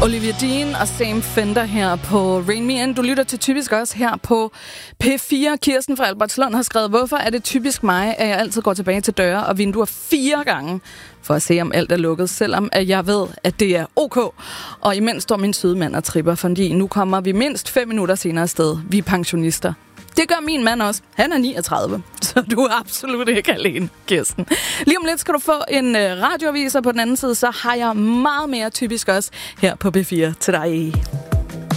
Olivia Dean og Sam Fender her på Rain Me In. Du lytter til Typisk også her på P4. Kirsten fra Albertslund har skrevet, hvorfor er det typisk mig, at jeg altid går tilbage til døre og vinduer 4 gange for at se, om alt er lukket, selvom at jeg ved, at det er ok. Og imens står min søde mand og tripper, fordi nu kommer vi mindst 5 minutter senere afsted. Vi er pensionister. Det gør min mand også. Han er 39, så du er absolut ikke alene, Kirsten. Lige om lidt skal du få en radioavis, og på den anden side, så har jeg meget mere typisk også her på B4 til dig.